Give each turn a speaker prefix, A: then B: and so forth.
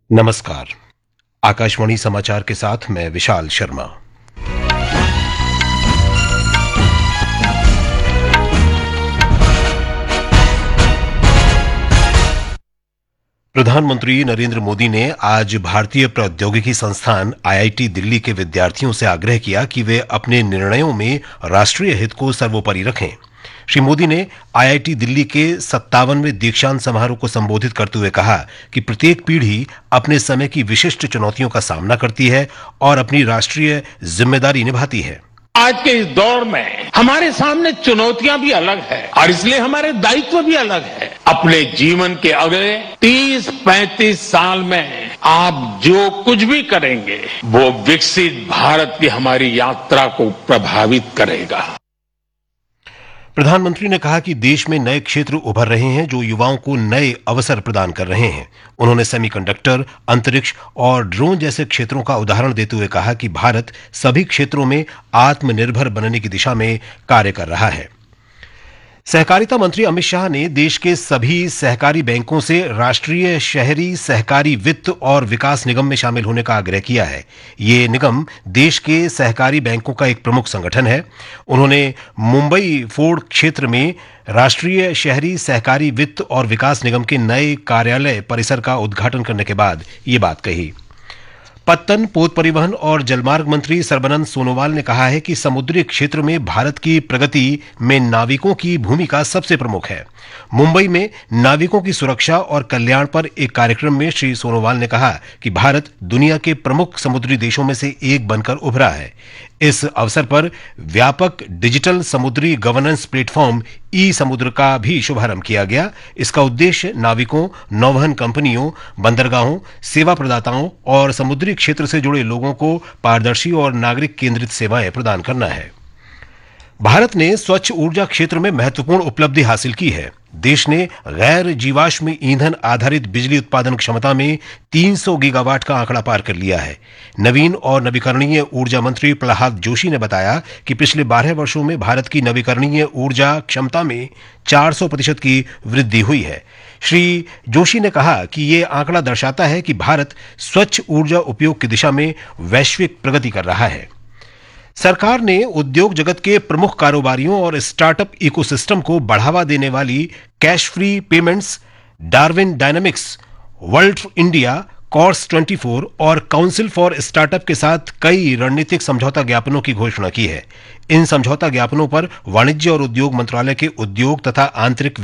A: नमस्कार। आकाशवाणी समाचार के साथ मैं विशाल शर्मा। प्रधानमंत्री नरेंद्र मोदी ने आज भारतीय प्रौद्योगिकी संस्थान आईआईटी दिल्ली के विद्यार्थियों से आग्रह किया कि वे अपने निर्णयों में राष्ट्रीय हित को सर्वोपरि रखें। श्री मोदी ने आईआईटी दिल्ली के 57वें दीक्षांत समारोह को संबोधित करते हुए कहा कि प्रत्येक पीढ़ी अपने समय की विशिष्ट चुनौतियों का सामना करती है और अपनी राष्ट्रीय जिम्मेदारी निभाती है।
B: आज के इस दौर में हमारे सामने चुनौतियां भी अलग है और इसलिए हमारे दायित्व भी अलग है। अपने जीवन के अगले 30-35 साल में आप जो कुछ भी करेंगे वो विकसित भारत की हमारी यात्रा को प्रभावित करेगा।
A: प्रधानमंत्री ने कहा कि देश में नए क्षेत्र उभर रहे हैं जो युवाओं को नए अवसर प्रदान कर रहे हैं। उन्होंने सेमीकंडक्टर, अंतरिक्ष और ड्रोन जैसे क्षेत्रों का उदाहरण देते हुए कहा कि भारत सभी क्षेत्रों में आत्मनिर्भर बनने की दिशा में कार्य कर रहा है। सहकारिता मंत्री अमित शाह ने देश के सभी सहकारी बैंकों से राष्ट्रीय शहरी सहकारी वित्त और विकास निगम में शामिल होने का आग्रह किया है। ये निगम देश के सहकारी बैंकों का एक प्रमुख संगठन है। उन्होंने मुंबई फोर्ड क्षेत्र में राष्ट्रीय शहरी सहकारी वित्त और विकास निगम के नए कार्यालय परिसर का उद्घाटन करने के बाद ये बात कही। पत्तन, पोत परिवहन और जलमार्ग मंत्री सर्बानंद सोनोवाल ने कहा है कि समुद्री क्षेत्र में भारत की प्रगति में नाविकों की भूमिका सबसे प्रमुख है। मुंबई में नाविकों की सुरक्षा और कल्याण पर एक कार्यक्रम में श्री सोनोवाल ने कहा कि भारत दुनिया के प्रमुख समुद्री देशों में से एक बनकर उभरा है। इस अवसर पर व्यापक डिजिटल समुद्री गवर्नेंस प्लेटफॉर्म ई समुद्र का भी शुभारंभ किया गया। इसका उद्देश्य नाविकों, नौवहन कंपनियों, बंदरगाहों, सेवा प्रदाताओं और समुद्री क्षेत्र से जुड़े लोगों को पारदर्शी और नागरिक केंद्रित सेवाएं प्रदान करना है। भारत ने स्वच्छ ऊर्जा क्षेत्र में महत्वपूर्ण उपलब्धि हासिल की है। देश ने गैर जीवाश्म ईंधन आधारित बिजली उत्पादन क्षमता में 300 गीगावाट का आंकड़ा पार कर लिया है। नवीन और नवीकरणीय ऊर्जा मंत्री प्रहलाद जोशी ने बताया कि पिछले 12 वर्षों में भारत की नवीकरणीय ऊर्जा क्षमता में 400% की वृद्धि हुई है। श्री जोशी ने कहा कि ये आंकड़ा दर्शाता है कि भारत स्वच्छ ऊर्जा उपयोग की दिशा में वैश्विक प्रगति कर रहा है। सरकार ने उद्योग जगत के प्रमुख कारोबारियों और स्टार्टअप इकोसिस्टम को बढ़ावा देने वाली cash free payments, Darwin dynamics, world India, course 24 और काउंसिल फॉर स्टार्टअप के साथ कई रणनीतिक समझौता ज्ञापनों की घोषणा की है। इन समझौता ज्ञापनों पर वाणिज्य और उद्योग मंत्रालय के उद्योग तथा आंतरिक